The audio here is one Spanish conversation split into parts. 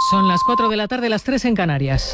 Son las 4 de la tarde, las 3 en Canarias.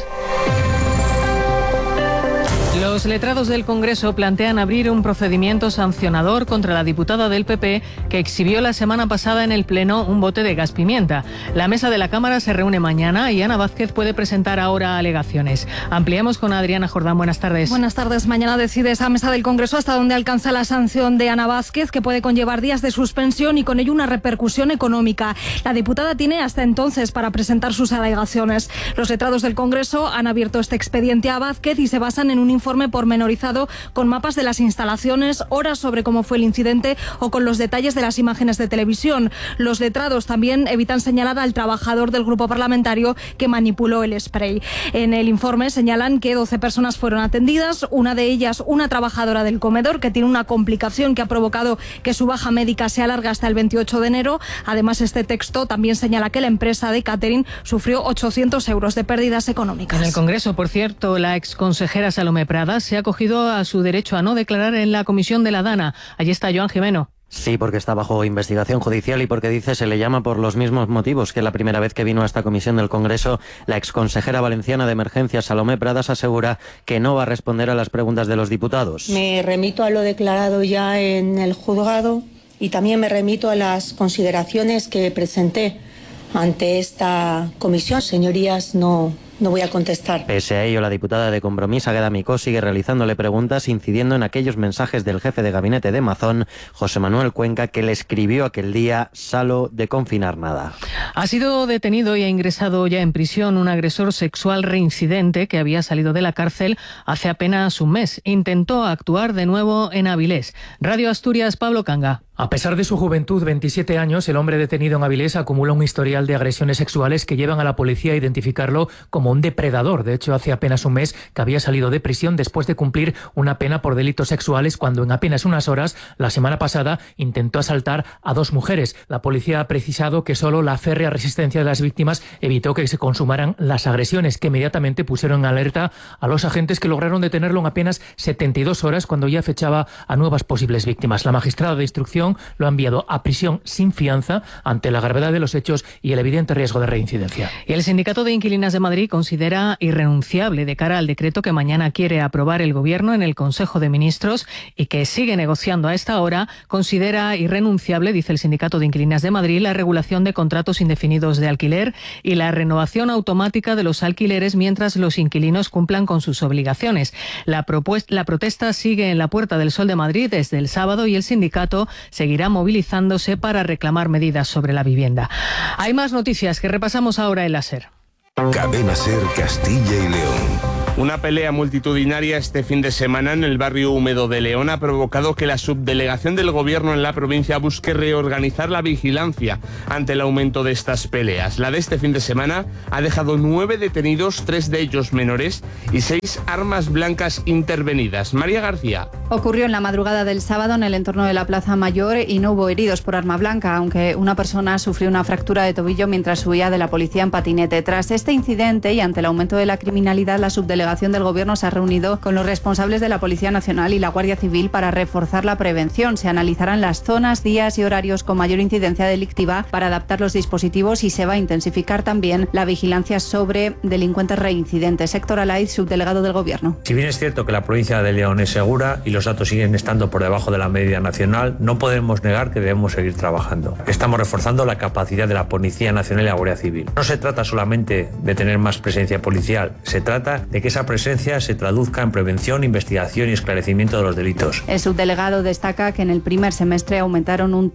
Los letrados del Congreso plantean abrir un procedimiento sancionador contra la diputada del PP que exhibió la semana pasada en el Pleno un bote de gas pimienta. La mesa de la Cámara se reúne mañana y Ana Vázquez puede presentar ahora alegaciones. Ampliamos con Adriana Jordán. Buenas tardes. Buenas tardes. Mañana decide esa mesa del Congreso hasta dónde alcanza la sanción de Ana Vázquez, que puede conllevar días de suspensión y con ello una repercusión económica. La diputada tiene hasta entonces para presentar sus alegaciones. Los letrados del Congreso han abierto este expediente a Vázquez y se basan en un informe pormenorizado con mapas de las instalaciones, horas sobre cómo fue el incidente o con los detalles de las imágenes de televisión. Los letrados también evitan señalar al trabajador del grupo parlamentario que manipuló el spray. En el informe señalan que 12 personas fueron atendidas, una de ellas una trabajadora del comedor que tiene una complicación que ha provocado que su baja médica se alargue hasta el 28 de enero. Además, este texto también señala que la empresa de catering sufrió 800 euros de pérdidas económicas. En el Congreso, por cierto, la exconsejera Salomé Pradas se ha acogido a su derecho a no declarar en la comisión de la Dana. Allí está Joan Jimeno. Sí, porque está bajo investigación judicial y porque dice se le llama por los mismos motivos que la primera vez que vino a esta comisión del Congreso. La exconsejera valenciana de Emergencias, Salomé Pradas, asegura que no va a responder a las preguntas de los diputados. Me remito a lo declarado ya en el juzgado y también me remito a las consideraciones que presenté ante esta comisión. Señorías, no voy a contestar. Pese a ello, la diputada de Compromís, Águeda Micó, sigue realizándole preguntas, incidiendo en aquellos mensajes del jefe de gabinete de Mazón, José Manuel Cuenca, que le escribió aquel día: "Salo de confinar nada". Ha sido detenido y ha ingresado ya en prisión un agresor sexual reincidente que había salido de la cárcel hace apenas un mes. Intentó actuar de nuevo en Avilés. Radio Asturias, Pablo Canga. A pesar de su juventud, 27 años, el hombre detenido en Avilés acumula un historial de agresiones sexuales que llevan a la policía a identificarlo como un depredador. De hecho, hace apenas un mes que había salido de prisión después de cumplir una pena por delitos sexuales cuando en apenas unas horas, la semana pasada, intentó asaltar a 2 mujeres. La policía ha precisado que solo la férrea resistencia de las víctimas evitó que se consumaran las agresiones, que inmediatamente pusieron en alerta a los agentes, que lograron detenerlo en apenas 72 horas cuando ya fechaba a nuevas posibles víctimas. La magistrada de instrucción lo ha enviado a prisión sin fianza ante la gravedad de los hechos y el evidente riesgo de reincidencia. Y el Sindicato de Inquilinas de Madrid considera irrenunciable de cara al decreto que mañana quiere aprobar el Gobierno en el Consejo de Ministros y que sigue negociando a esta hora. Considera irrenunciable, dice el Sindicato de Inquilinas de Madrid, la regulación de contratos indefinidos de alquiler y la renovación automática de los alquileres mientras los inquilinos cumplan con sus obligaciones. La protesta sigue en la Puerta del Sol de Madrid desde el sábado y el sindicato seguirá movilizándose para reclamar medidas sobre la vivienda. Hay más noticias que repasamos ahora en la SER. Cadena SER Castilla y León. Una pelea multitudinaria este fin de semana en el barrio húmedo de León ha provocado que la subdelegación del Gobierno en la provincia busque reorganizar la vigilancia ante el aumento de estas peleas. La de este fin de semana ha dejado 9 detenidos, 3 de ellos menores, y 6 armas blancas intervenidas. María García. Ocurrió en la madrugada del sábado en el entorno de la Plaza Mayor y no hubo heridos por arma blanca, aunque una persona sufrió una fractura de tobillo mientras huía de la policía en patinete. Tras este incidente y ante el aumento de la criminalidad, la subdelegación del Gobierno se ha reunido con los responsables de la Policía Nacional y la Guardia Civil para reforzar la prevención. Se analizarán las zonas, días y horarios con mayor incidencia delictiva para adaptar los dispositivos y se va a intensificar también la vigilancia sobre delincuentes reincidentes. Héctor Alaiz, subdelegado del Gobierno. Si bien es cierto que la provincia de León es segura y los datos siguen estando por debajo de la media nacional, no podemos negar que debemos seguir trabajando. Estamos reforzando la capacidad de la Policía Nacional y la Guardia Civil. No se trata solamente de tener más presencia policial, se trata de que esa presencia se traduzca en prevención, investigación y esclarecimiento de los delitos. El subdelegado destaca que en el primer semestre aumentaron un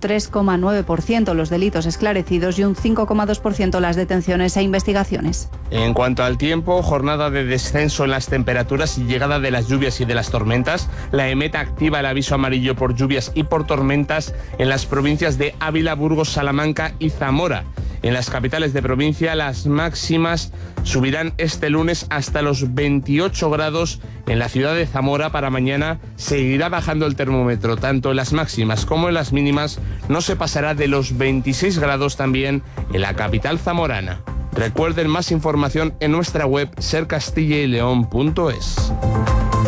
3,9% los delitos esclarecidos y un 5,2% las detenciones e investigaciones. En cuanto al tiempo, jornada de descenso en las temperaturas y llegada de las lluvias y de las tormentas. La EMET activa el aviso amarillo por lluvias y por tormentas en las provincias de Ávila, Burgos, Salamanca y Zamora. En las capitales de provincia las máximas subirán este lunes hasta los 28 grados. En la ciudad de Zamora para mañana seguirá bajando el termómetro, tanto en las máximas como en las mínimas. No se pasará de los 26 grados también en la capital zamorana. Recuerden más información en nuestra web sercastillaileon.es.